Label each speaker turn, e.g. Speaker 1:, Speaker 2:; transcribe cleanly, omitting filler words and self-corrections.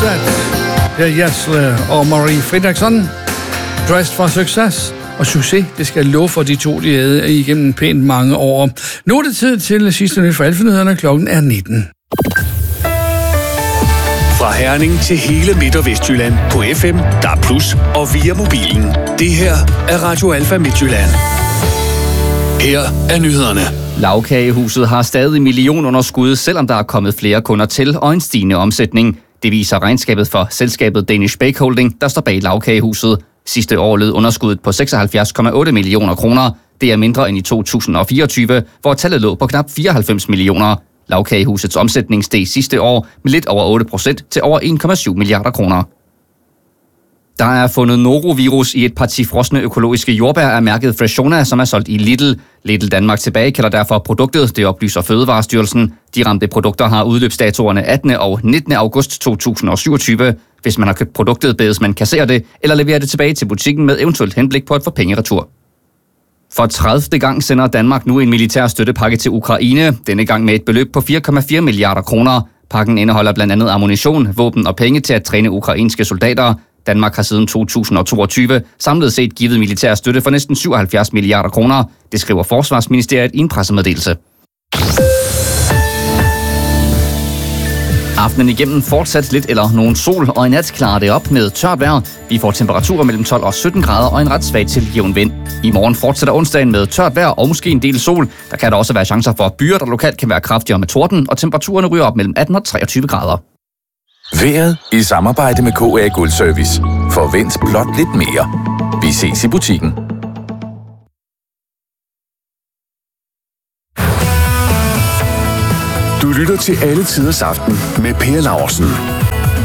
Speaker 1: Per Gessle og Marie Fredriksson. Dressed for Success. Og succes, det skal love for de to, de havde igennem pænt mange år. Nu er det tid til sidste nyt for Alfa-nyhederne. Klokken er 19.
Speaker 2: Fra Herning til hele Midt- og Vestjylland på FM, DAB+, og via mobilen. Det her er Radio Alfa Midtjylland. Her er nyhederne.
Speaker 3: Lagkagehuset har stadig millionunderskud, selvom der er kommet flere kunder til og en stigende omsætning. Det viser regnskabet for selskabet Danish Bake Holding, der står bag Lagkagehuset. Sidste år lød underskuddet på 76,8 millioner kroner. Det er mindre end i 2024, hvor tallet lå på knap 94 millioner. Lagkagehusets omsætning steg sidste år med lidt over 8% til over 1,7 milliarder kroner. Der er fundet norovirus i et parti frosne økologiske jordbær af mærket Freshona, som er solgt i Lidl. Lidl Danmark tilbagekalder derfor produktet, det oplyser Fødevarestyrelsen. De ramte produkter har udløbsdatoerne 18. og 19. august 2027. Hvis man har købt produktet, bedes man kassere det eller levere det tilbage til butikken med eventuelt henblik på at få penge retur. For 30. gang sender Danmark nu en militær støttepakke til Ukraine, denne gang med et beløb på 4,4 milliarder kroner. Pakken indeholder blandt andet ammunition, våben og penge til at træne ukrainske soldater. Danmark har siden 2022 samlet set givet militær støtte for næsten 77 milliarder kroner. Det skriver Forsvarsministeriet i en pressemeddelelse. Aftenen igennem fortsat lidt eller nogen sol, og i nat klarer det op med tørt vejr. Vi får temperaturer mellem 12 og 17 grader og en ret svag til jævn vind. I morgen fortsætter onsdagen med tørt vejr og måske en del sol. Der kan der også være chancer for byer, der lokalt kan være kraftigere med torden, og temperaturerne ryger op mellem 18 og 23 grader.
Speaker 4: Vejret i samarbejde med KA Guldservice. Forvent blot lidt mere. Vi ses i butikken.
Speaker 2: Du lytter til Alle Tiders Aften med Per Laursen.